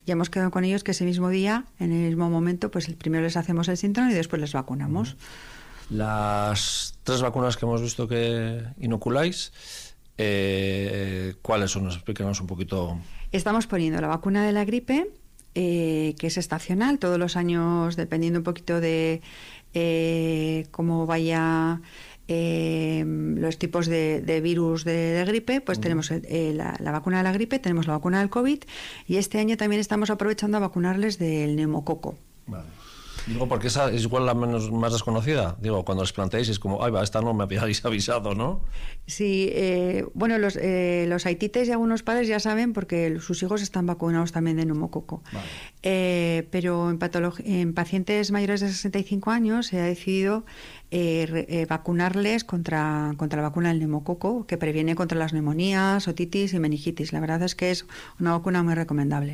Ya hemos quedado con ellos que ese mismo día, en el mismo momento, pues primero les hacemos el síntoma y después les vacunamos. Las 3 vacunas que hemos visto que inoculáis, ¿cuáles son? Explícanos un poquito. Estamos poniendo la vacuna de la gripe, que es estacional, todos los años, dependiendo un poquito de cómo vaya los tipos de virus de gripe, pues tenemos la vacuna de la gripe, tenemos la vacuna del COVID, y este año también estamos aprovechando a vacunarles del neumococo. Vale. Digo, porque esa es igual la más desconocida. Digo, cuando les planteáis es como, ay, va, esta no me habíais avisado, ¿no? Sí, bueno, los haitites y algunos padres ya saben porque sus hijos están vacunados también de neumococo. Vale. Pero en pacientes mayores de 65 años se ha decidido vacunarles contra la vacuna del neumococo, que previene contra las neumonías, otitis y meningitis. La verdad es que es una vacuna muy recomendable.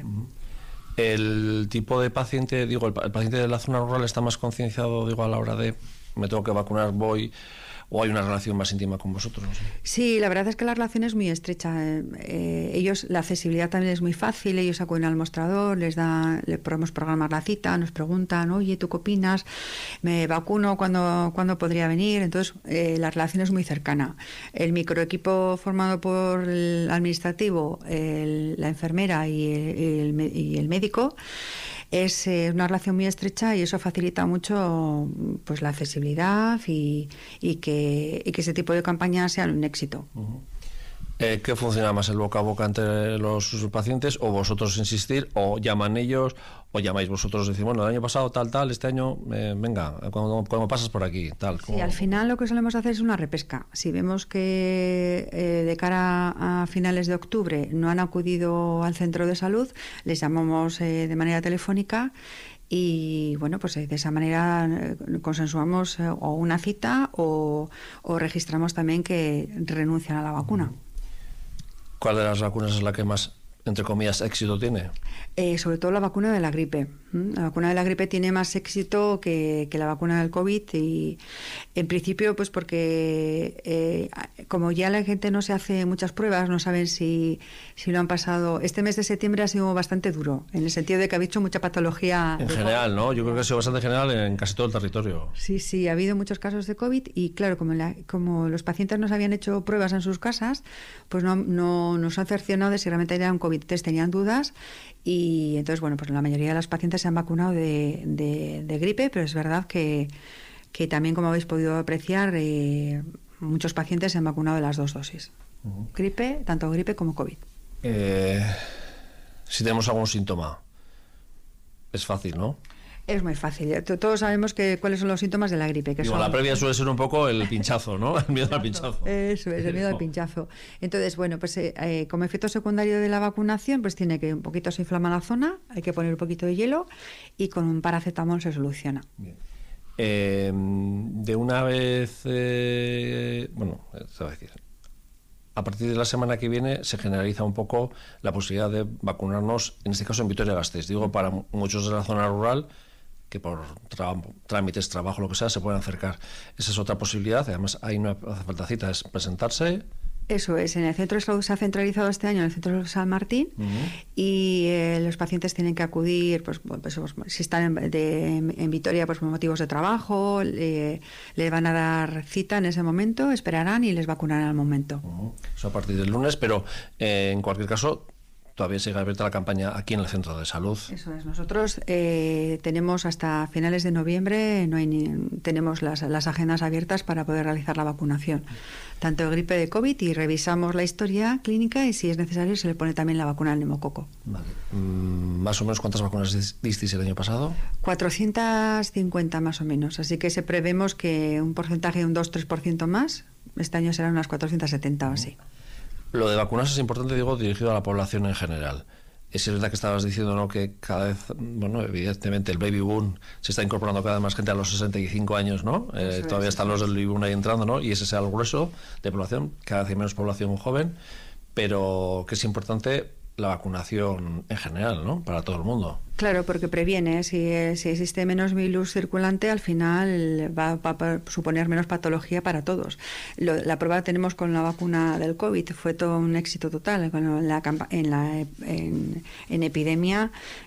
El tipo de paciente, digo, el paciente de la zona rural está más concienciado, digo, a la hora de me tengo que vacunar, voy, o hay una relación más íntima con vosotros, no sé. Sí, la verdad es que la relación es muy estrecha. Ellos, la accesibilidad también es muy fácil, ellos acuden al mostrador, le podemos programar la cita, nos preguntan, oye, ¿tú qué opinas? ¿Me vacuno? ¿Cuándo podría venir? Entonces, la relación es muy cercana. El microequipo formado por el administrativo, la enfermera y el médico, es una relación muy estrecha y eso facilita mucho pues la accesibilidad y que ese tipo de campañas sean un éxito. ¿Qué funciona más, el boca a boca entre los pacientes, o vosotros insistir, o llaman ellos, o llamáis vosotros y decís, bueno, el año pasado tal, este año, venga, cuando pasas por aquí, tal? Sí, al final lo que solemos hacer es una repesca. Si vemos que de cara a finales de octubre no han acudido al centro de salud, les llamamos de manera telefónica y bueno, pues de esa manera consensuamos o una cita o registramos también que renuncian a la vacuna. ¿Cuál de las vacunas es la que más, entre comillas, éxito tiene? Sobre todo la vacuna de la gripe. La vacuna de la gripe tiene más éxito que la vacuna del COVID, y en principio pues porque como ya la gente no se hace muchas pruebas, no saben si lo han pasado. Este mes de septiembre ha sido bastante duro, en el sentido de que ha habido mucha patología. En general, ¿no? Yo creo que ha sido bastante general en casi todo el territorio. Sí, ha habido muchos casos de COVID y claro, como los pacientes no se habían hecho pruebas en sus casas, pues no nos han cercionado de si realmente era un COVID. Entonces tenían dudas y entonces, bueno, pues la mayoría de los pacientes se han vacunado de gripe, pero es verdad que también, como habéis podido apreciar, muchos pacientes se han vacunado de las 2 dosis. Gripe, tanto gripe como COVID. Si tenemos algún síntoma, es fácil, ¿no? Es muy fácil. Todos sabemos cuáles son los síntomas de la gripe. La previa suele ser un poco el pinchazo, ¿no? El miedo al pinchazo. Eso es, el miedo al pinchazo. Entonces, bueno, pues como efecto secundario de la vacunación, pues tiene que un poquito se inflama la zona, hay que poner un poquito de hielo y con un paracetamol se soluciona. Bien. De una vez, bueno, te voy a decir, a partir de la semana que viene se generaliza un poco la posibilidad de vacunarnos, en este caso en Vitoria-Gasteiz. Digo, para muchos de la zona rural, que por trámites, trabajo, lo que sea, se pueden acercar. Esa es otra posibilidad. Además, ahí no hace falta cita, es presentarse. Eso es, en el centro de salud se ha centralizado este año en el centro de San Martín y los pacientes tienen que acudir, pues si están en Vitoria, pues por motivos de trabajo, le van a dar cita en ese momento, esperarán y les vacunarán al momento. Eso a partir del lunes, pero en cualquier caso todavía sigue abierta la campaña aquí en el centro de salud. Eso es, nosotros tenemos hasta finales de noviembre, tenemos las agendas abiertas para poder realizar la vacunación, tanto de gripe de COVID, y revisamos la historia clínica y si es necesario se le pone también la vacuna del neumococo. Vale. ¿Más o menos cuántas vacunas disteis el año pasado? 450 más o menos, así que prevemos que un porcentaje de un 2-3% más, este año serán unas 470 o así. Lo de vacunas es importante, digo, dirigido a la población en general. Es verdad que estabas diciendo, ¿no?, que cada vez, bueno, evidentemente el baby boom se está incorporando cada vez más gente a los 65 años, ¿no? Todavía están los del baby boom ahí entrando, ¿no? Y ese es el grueso de población, cada vez hay menos población joven, pero que es importante la vacunación en general, ¿no?, para todo el mundo. Claro, porque previene. Si existe menos virus circulante, al final va a suponer menos patología para todos. La prueba tenemos con la vacuna del COVID. Fue todo un éxito total. En epidemia